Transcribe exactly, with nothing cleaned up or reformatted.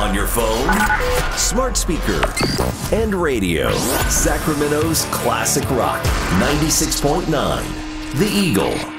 On your phone, smart speaker, and radio. Sacramento's classic rock, ninety-six point nine, The Eagle.